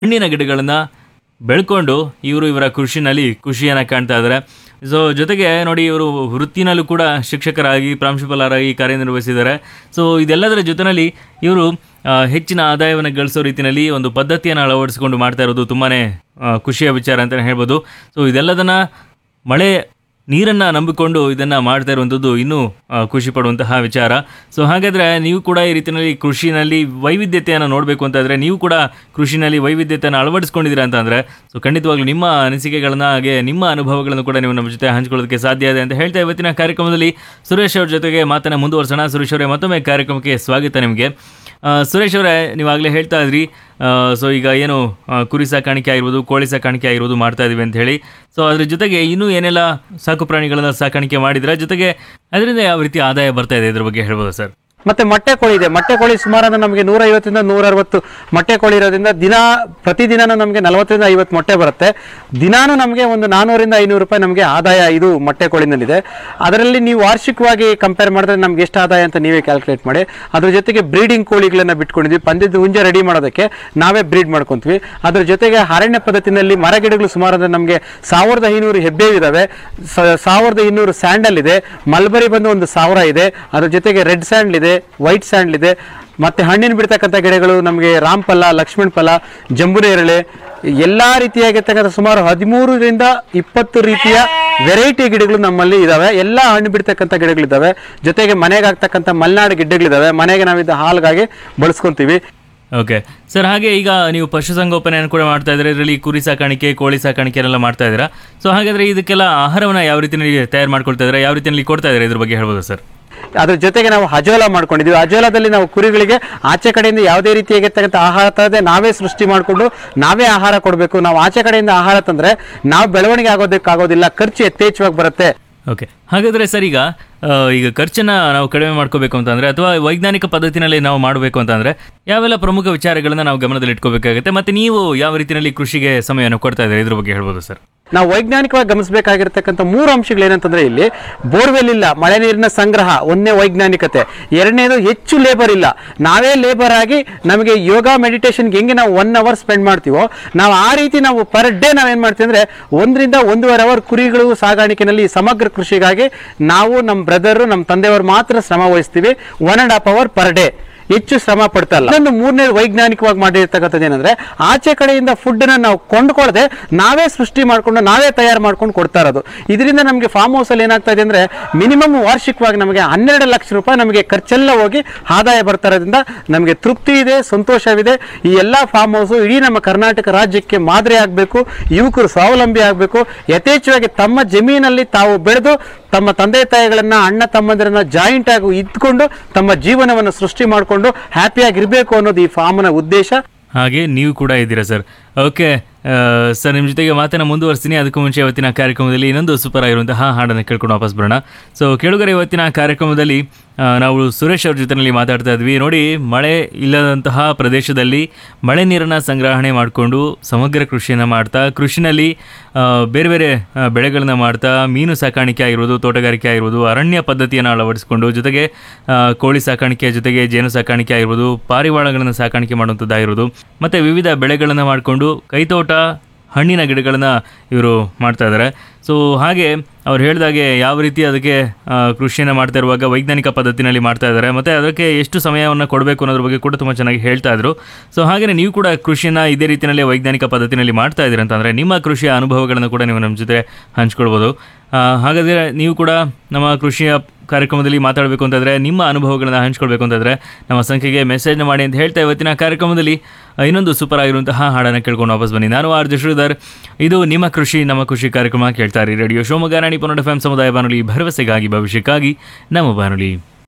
ಹಣ್ಣಿನ ಗಿಡಗಳನ್ನು ಬೆಳ್ಕೊಂಡು ಇವರ ಕೃಷಿನಲ್ಲಿ ಖುಷಿಯನ್ನು ಕಾಣ್ತಾ ಇದ್ದಾರೆ. ಸೊ ಜೊತೆಗೆ ನೋಡಿ, ಇವರು ವೃತ್ತಿನಲ್ಲೂ ಕೂಡ ಶಿಕ್ಷಕರಾಗಿ ಪ್ರಾಂಶುಪಾಲರಾಗಿ ಕಾರ್ಯನಿರ್ವಹಿಸಿದ್ದಾರೆ. ಸೊ ಇದೆಲ್ಲದರ ಜೊತೆಯಲ್ಲಿ ಇವರು ಹೆಚ್ಚಿನ ಆದಾಯವನ್ನು ಗಳಿಸೋ ರೀತಿಯಲ್ಲಿ ಒಂದು ಪದ್ಧತಿಯನ್ನು ಅಳವಡಿಸಿಕೊಂಡು ಮಾಡ್ತಾ ಇರೋದು ತುಂಬಾ ಖುಷಿಯ ವಿಚಾರ ಅಂತಲೇ ಹೇಳ್ಬೋದು. ಸೊ ಇದೆಲ್ಲದನ್ನು ಮಳೆ ನೀರನ್ನು ನಂಬಿಕೊಂಡು ಇದನ್ನು ಮಾಡ್ತಾ ಇರುವಂಥದ್ದು ಇನ್ನೂ ಖುಷಿ ಪಡುವಂತಹ ವಿಚಾರ. ಸೊ ಹಾಗಾದರೆ ನೀವು ಕೂಡ ಈ ರೀತಿಯಲ್ಲಿ ಕೃಷಿನಲ್ಲಿ ವೈವಿಧ್ಯತೆಯನ್ನು ನೋಡಬೇಕು ಅಂತಂದರೆ, ನೀವು ಕೂಡ ಕೃಷಿನಲ್ಲಿ ವೈವಿಧ್ಯತೆಯನ್ನು ಅಳವಡಿಸ್ಕೊಂಡಿದ್ದೀರಾ ಅಂತಂದರೆ, ಸೊ ಖಂಡಿತವಾಗ್ಲೂ ನಿಮ್ಮ ಅನಿಸಿಕೆಗಳನ್ನು ಹಾಗೆ ನಿಮ್ಮ ಅನುಭವಗಳನ್ನು ಕೂಡ ನೀವು ನಮ್ಮ ಜೊತೆ ಹಂಚ್ಕೊಳ್ಳೋದಕ್ಕೆ ಸಾಧ್ಯ ಇದೆ ಅಂತ ಹೇಳ್ತಾ ಇವತ್ತಿನ ಕಾರ್ಯಕ್ರಮದಲ್ಲಿ ಸುರೇಶ್ ಅವ್ರ ಜೊತೆಗೆ ಮಾತನ್ನು ಮುಂದುವರ್ಸೋಣ. ಸುರೇಶ್ ಅವರೇ, ಮತ್ತೊಮ್ಮೆ ಕಾರ್ಯಕ್ರಮಕ್ಕೆ ಸ್ವಾಗತ ನಿಮಗೆ. ಸುರೇಶ್ ಅವರೇ, ನೀವಾಗಲೇ ಹೇಳ್ತಾ ಇದ್ರಿ, ಸೊ ಈಗ ಏನು ಕುರಿ ಸಾಕಾಣಿಕೆ ಆಗಿರ್ಬೋದು, ಕೋಳಿ ಸಾಕಾಣಿಕೆ ಆಗಿರ್ಬೋದು ಮಾಡ್ತಾ ಇದೀವಿ ಅಂತ ಹೇಳಿ. ಸೊ ಅದ್ರ ಜೊತೆಗೆ ಇನ್ನೂ ಏನೆಲ್ಲ ಸಾಕು ಪ್ರಾಣಿಗಳನ್ನ ಸಾಕಾಣಿಕೆ ಮಾಡಿದ್ರೆ, ಜೊತೆಗೆ ಅದರಿಂದ ಯಾವ ರೀತಿ ಆದಾಯ ಬರ್ತಾ ಇದೆ ಇದ್ರ ಬಗ್ಗೆ ಹೇಳ್ಬೋದು ಸರ್? ಮತ್ತೆ ಮೊಟ್ಟೆ ಕೋಳಿ ಇದೆ. ಮೊಟ್ಟೆ ಕೋಳಿ ಸುಮಾರು ನಮಗೆ 150 ರಿಂದ 160 ಮೊಟ್ಟೆ ಕೋಳಿ ಇರೋದ್ರಿಂದ ಪ್ರತಿದಿನ ನಮಗೆ 40 ರಿಂದ 50 ಮೊಟ್ಟೆ ಬರುತ್ತೆ. ದಿನಾನು ನಮಗೆ ಒಂದು 400 ರಿಂದ 500 ರೂಪಾಯಿ ನಮಗೆ ಆದಾಯ ಇದು ಮೊಟ್ಟೆ ಕೋಳಿನಲ್ಲಿದೆ. ಅದರಲ್ಲಿ ನೀವು ವಾರ್ಷಿಕವಾಗಿ ಕಂಪೇರ್ ಮಾಡಿದ್ರೆ ನಮ್ಗೆ ಎಷ್ಟು ಆದಾಯ ಅಂತ ನೀವೇ ಕ್ಯಾಲ್ಕುಲೇಟ್ ಮಾಡಿ. ಅದ್ರ ಜೊತೆಗೆ ಬ್ರೀಡಿಂಗ್ ಕೋಳಿಗಳನ್ನ ಬಿಟ್ಕೊಂಡಿದ್ವಿ. ಪಂದ್ಯದ ಹುಂಜ ರೆಡಿ ಮಾಡೋದಕ್ಕೆ ನಾವೇ ಬ್ರೀಡ್ ಮಾಡ್ಕೊಂತೀವಿ. ಅದ್ರ ಜೊತೆಗೆ ಅರಣ್ಯ ಪದ್ಧತಿನಲ್ಲಿ ಮರಗಿಡಗಳು ಸುಮಾರು ನಮಗೆ 1500 ಹೆಬ್ಬೇವು ಇದಾವೆ, 1200 ಸ್ಯಾಂಡಲ್ ಇದೆ, ಮಲ್ಬರಿ ಬಂದು ಒಂದು 1000 ಇದೆ. ಅದ್ರ ಜೊತೆಗೆ ರೆಡ್ ಸ್ಯಾಂಡ್ ಇದೆ, ವೈಟ್ ಸ್ಯಾಂಡ್ ಇದೆ. ಮತ್ತೆ ಹಣ್ಣಿನ ಬಿಡ್ತಕ್ಕಂಥ ಗಿಡಗಳು ನಮಗೆ ರಾಮಫಲ, ಲಕ್ಷ್ಮಣ ಫಲ, ಜಂಬುನೇರಳೆ ಎಲ್ಲಾ ರೀತಿಯಾಗಿರ್ತಕ್ಕಂಥ ಸುಮಾರು 13 ರಿಂದ 20 ರೀತಿಯ ವೆರೈಟಿ ಗಿಡಗಳು ನಮ್ಮಲ್ಲಿ ಇದಾವೆ. ಎಲ್ಲ ಹಣ್ಣು ಬಿಡ್ತಕ್ಕಂಥ ಗಿಡಗಳಿದ್ದಾವೆ. ಜೊತೆಗೆ ಮನೆಗೆ ಆಗ್ತಕ್ಕಂಥ ಮಲೆನಾಡು ಗಿಡ್ಡಗಳಿದ್ದಾವೆ. ಮನೆಗೆ ನಾವಿದ್ದು ಹಾಲ್ಗಾಗಿ ಬಳಸ್ಕೊಂತೀವಿ. ಓಕೆ ಸರ್, ಹಾಗೆ ಈಗ ನೀವು ಪಶುಸಂಗೋಪನೆಯನ್ನು ಕೂಡ ಮಾಡ್ತಾ ಇದ್ದೀರಾ, ಇದರಲ್ಲಿ ಕುರಿ ಸಾಕಾಣಿಕೆ, ಕೋಳಿ ಸಾಕಾಣಿಕೆನೆಲ್ಲ ಮಾಡ್ತಾ ಇದ್ದೀರಾ. ಸೊ ಹಾಗಾದರೆ ಇದಕ್ಕೆಲ್ಲ ಆಹಾರವನ್ನು ಯಾವ ರೀತಿಯಲ್ಲಿ ತಯಾರು ಮಾಡ್ಕೊಳ್ತಾ ಇದ್ದೀರಾ, ಯಾವ ರೀತಿಯಲ್ಲಿ ಕೊಡ್ತಾ ಇದ್ದೀರಾ, ಇದ್ರ ಬಗ್ಗೆ ಹೇಳ್ಬೋದು ಸರ್? ಅದ್ರ ಜೊತೆಗೆ ನಾವು ಅಜೋಲಾ ಮಾಡ್ಕೊಂಡಿದ್ವಿ. ಅಜೋಲಾದಲ್ಲಿ ನಾವು ಕುರಿಗಳಿಗೆ ಆಚೆ ಕಡೆಯಿಂದ ಯಾವುದೇ ರೀತಿಯಾಗಿರ್ತಕ್ಕಂಥ ಆಹಾರ ತರದೆ ನಾವೇ ಸೃಷ್ಟಿ ಮಾಡಿಕೊಂಡು ನಾವೇ ಆಹಾರ ಕೊಡಬೇಕು. ನಾವು ಆಚೆ ಕಡೆಯಿಂದ ಆಹಾರ ತಂದ್ರೆ ನಾವು ಬೆಳವಣಿಗೆ ಆಗೋದಕ್ಕಾಗೋದಿಲ್ಲ, ಖರ್ಚು ಯಥೇಚ್ಛವಾಗಿ ಬರುತ್ತೆ. ಓಕೆ, ಹಾಗಾದರೆ ಸರ್, ಈಗ ಖರ್ಚನ್ನು ನಾವು ಕಡಿಮೆ ಮಾಡ್ಕೋಬೇಕು ಅಂತಂದರೆ, ಅಥವಾ ವೈಜ್ಞಾನಿಕ ಪದ್ಧತಿನಲ್ಲಿ ನಾವು ಮಾಡಬೇಕು ಅಂತಂದರೆ ಯಾವೆಲ್ಲ ಪ್ರಮುಖ ವಿಚಾರಗಳನ್ನು ನಾವು ಗಮನದಲ್ಲಿ ಇಟ್ಕೋಬೇಕಾಗುತ್ತೆ, ಮತ್ತು ನೀವು ಯಾವ ರೀತಿಯಲ್ಲಿ ಕೃಷಿಗೆ ಸಮಯವನ್ನು ಕೊಡ್ತಾ ಇದ್ದೀರಾ, ಇದ್ರ ಬಗ್ಗೆ ಹೇಳ್ಬೋದು ಸರ್? ನಾವು ವೈಜ್ಞಾನಿಕವಾಗಿ ಗಮನಿಸಬೇಕಾಗಿರ್ತಕ್ಕಂಥ 3 ಅಂಶಗಳು ಏನಂತಂದ್ರೆ, ಇಲ್ಲಿ ಬೋರ್ವೆಲ್ ಇಲ್ಲ, ಮಳೆ ನೀರಿನ ಸಂಗ್ರಹ ಒಂದೇ ವೈಜ್ಞಾನಿಕತೆ. ಎರಡನೇದು ಹೆಚ್ಚು ಲೇಬರ್ ಇಲ್ಲ, ನಾವೇ ಲೇಬರ್ ಆಗಿ ನಮಗೆ ಯೋಗ ಮೆಡಿಟೇಷನ್ಗೆ ಹೆಂಗೆ ನಾವು 1 ಅವರ್ ಸ್ಪೆಂಡ್ ಮಾಡ್ತೀವೋ ನಾವು ಆ ರೀತಿ ನಾವು ಪರ್ ಡೇ ನಾವೇನು ಮಾಡ್ತೀವಿ ಅಂದರೆ 1 ರಿಂದ 1.5 ಅವರ್ ಕುರಿಗಳು ಸಾಗಾಣಿಕೆಯಲ್ಲಿ ಸಮಗ್ರ ಕೃಷಿಗಾಗಿ ನಾವು ನಮ್ಮ ಬ್ರದರು ನಮ್ಮ ತಂದೆಯವರು ಮಾತ್ರ ಶ್ರಮ ವಹಿಸ್ತೀವಿ. 1.5 ಅವರ್ ಪರ್ ಡೇ, ಹೆಚ್ಚು ಶ್ರಮ ಪಡ್ತಾ ಇಲ್ಲ. ಇನ್ನೊಂದು 3ನೇ ವೈಜ್ಞಾನಿಕವಾಗಿ ಮಾಡಿರ್ತಕ್ಕಂಥದ್ದು ಏನಂದ್ರೆ, ಆಚೆ ಕಡೆಯಿಂದ ಫುಡ್ ನಾವು ಕೊಂಡ್ಕೊಳ್ಳದೆ ನಾವೇ ಸೃಷ್ಟಿ ಮಾಡ್ಕೊಂಡು ನಾವೇ ತಯಾರು ಮಾಡ್ಕೊಂಡು ಕೊಡ್ತಾ ಇರೋದು. ಇದರಿಂದ ನಮಗೆ ಫಾರ್ಮ್ ಹೌಸ್ ಅಲ್ಲಿ ಏನಾಗ್ತಾ ಇದೆ ಅಂದ್ರೆ, ಮಿನಿಮಮ್ ವಾರ್ಷಿಕವಾಗಿ ನಮಗೆ 12 ಲಕ್ಷ ರೂಪಾಯಿ ನಮಗೆ ಖರ್ಚೆಲ್ಲ ಹೋಗಿ ಆದಾಯ ಬರ್ತಾ ಇರೋದ್ರಿಂದ ನಮಗೆ ತೃಪ್ತಿ ಇದೆ, ಸಂತೋಷವಿದೆ. ಈ ಎಲ್ಲ ಫಾರ್ಮ್ ಹೌಸ್ ಇಡೀ ನಮ್ಮ ಕರ್ನಾಟಕ ರಾಜ್ಯಕ್ಕೆ ಮಾದರಿ ಆಗಬೇಕು. ಯುವಕರು ಸ್ವಾವಲಂಬಿ ಆಗಬೇಕು. ಯಥೇಚ್ಛವಾಗಿ ತಮ್ಮ ಜಮೀನಲ್ಲಿ ತಾವು ಬೆಳೆದು ತಮ್ಮ ತಂದೆ ತಾಯಿಗಳನ್ನ, ಅಣ್ಣ ತಮ್ಮಂದಿರನ್ನ ಜಾಯಿಂಟ್ ಆಗಿ ಇದ್ಕೊಂಡು ತಮ್ಮ ಜೀವನವನ್ನು ಸೃಷ್ಟಿ ಮಾಡಿಕೊಂಡು ಹ್ಯಾಪಿಯಾಗಿರ್ಬೇಕು ಅನ್ನೋದು ಈ ಫಾರ್ಮ್ನ ಉದ್ದೇಶ. ಹಾಗೆ ನೀವು ಕೂಡ ಇದ್ದೀರಾ ಸರ್. ಓಕೆ ಸರ್, ನಿಮ್ಮ ಜೊತೆಗೆ ಮಾತನ್ನು ಮುಂದುವರಿಸ್ತೀನಿ. ಅದಕ್ಕೂ ಮುಂಚೆ ಇವತ್ತಿನ ಕಾರ್ಯಕ್ರಮದಲ್ಲಿ ಇನ್ನೊಂದು ಸೂಪರ್ ಆಗಿರುವಂತಹ ಹಾಡನ್ನು ಕೇಳ್ಕೊಂಡು ವಾಪಸ್ ಬರೋಣ. ಸೊ ಕೇಳುಗರೆ, ಇವತ್ತಿನ ಕಾರ್ಯಕ್ರಮದಲ್ಲಿ ನಾವು ಸುರೇಶ್ ಅವ್ರ ಜೊತೆಯಲ್ಲಿ ಮಾತಾಡ್ತಾ ಇದ್ವಿ. ನೋಡಿ, ಮಳೆ ಇಲ್ಲದಂತಹ ಪ್ರದೇಶದಲ್ಲಿ ಮಳೆ ನೀರನ್ನು ಸಂಗ್ರಹಣೆ ಮಾಡಿಕೊಂಡು ಸಮಗ್ರ ಕೃಷಿಯನ್ನು ಮಾಡ್ತಾ, ಕೃಷಿನಲ್ಲಿ ಬೇರೆ ಬೇರೆ ಬೆಳೆಗಳನ್ನ ಮಾಡ್ತಾ, ಮೀನು ಸಾಕಾಣಿಕೆ ಆಗಿರ್ಬೋದು, ತೋಟಗಾರಿಕೆ ಆಗಿರ್ಬೋದು, ಅರಣ್ಯ ಪದ್ಧತಿಯನ್ನು ಅಳವಡಿಸಿಕೊಂಡು, ಜೊತೆಗೆ ಕೋಳಿ ಸಾಕಾಣಿಕೆ ಜೊತೆಗೆ ಜೇನು ಸಾಕಾಣಿಕೆ ಆಗಿರ್ಬೋದು, ಪಾರಿವಾಳಗಳನ್ನು ಸಾಕಾಣಿಕೆ ಮಾಡುವಂಥದ್ದಾಗಿರ್ಬೋದು, ಮತ್ತು ವಿವಿಧ ಬೆಳೆಗಳನ್ನು ಮಾಡಿಕೊಂಡು ಕೈತೋಟ, ಹಣ್ಣಿನ ಗಿಡಗಳನ್ನು ಇವರು ಮಾಡ್ತಾ ಇದ್ದಾರೆ. ಸೊ ಹಾಗೆ ಅವ್ರು ಹೇಳಿದಾಗೆ ಯಾವ ರೀತಿ ಅದಕ್ಕೆ ಕೃಷಿಯನ್ನು ಮಾಡ್ತಾ ಇರುವಾಗ ವೈಜ್ಞಾನಿಕ ಪದ್ಧತಿನಲ್ಲಿ ಮಾಡ್ತಾ ಇದ್ದಾರೆ, ಮತ್ತು ಅದಕ್ಕೆ ಎಷ್ಟು ಸಮಯವನ್ನು ಕೊಡಬೇಕು ಅನ್ನೋದ್ರ ಬಗ್ಗೆ ಕೂಡ ತುಂಬ ಚೆನ್ನಾಗಿ ಹೇಳ್ತಾ ಇದ್ರು. ಸೊ ಹಾಗೆಯೇ ನೀವು ಕೂಡ ಕೃಷಿಯನ್ನು ಇದೇ ರೀತಿಯಲ್ಲಿ ವೈಜ್ಞಾನಿಕ ಪದ್ಧತಿನಲ್ಲಿ ಮಾಡ್ತಾ ಇದ್ದೀರಿ ಅಂತಂದರೆ ನಿಮ್ಮ ಕೃಷಿಯ ಅನುಭವಗಳನ್ನು ಕೂಡ ನೀವು ನಮ್ಮ ಜೊತೆ ಹಂಚ್ಕೊಳ್ಬೋದು. ಹಾಗಾದರೆ ನೀವು ಕೂಡ ನಮ್ಮ ಕೃಷಿಯ ಕಾರ್ಯಕ್ರಮದಲ್ಲಿ ಮಾತಾಡಬೇಕು ಅಂತಂದರೆ, ನಿಮ್ಮ ಅನುಭವಗಳನ್ನು ಹಂಚ್ಕೊಳ್ಬೇಕು ಅಂತಂದರೆ ನಮ್ಮ ಸಂಖ್ಯೆಗೆ ಮೆಸೇಜ್ನ ಮಾಡಿ ಅಂತ ಹೇಳ್ತಾ ಇವತ್ತಿನ ಕಾರ್ಯಕ್ರಮದಲ್ಲಿ ಇನ್ನೊಂದು ಸೂಪರ್ ಆಗಿರುವಂತಹ ಹಾಡನ್ನು ಕೇಳ್ಕೊಂಡು ವಾಪಸ್ ಬನ್ನಿ. ನಾನು ಆರ್ ಜೆ ಶ್ರೀಧರ್. ಇದು ನಿಮ್ಮ ಕೃಷಿ ನಮ್ಮ ಕೃಷಿ ಕಾರ್ಯಕ್ರಮ ಕೇಳ್ತಾರೆ ರೇಡಿಯೋ ಶಿವಮೊಗ್ಗ 90.1 FM ಸಮುದಾಯ ಬಾನುಲಿ, ಭರವಸೆಗಾಗಿ ಭವಿಷ್ಯಕ್ಕಾಗಿ ನಮ್ಮ ಬಾನುಲಿ.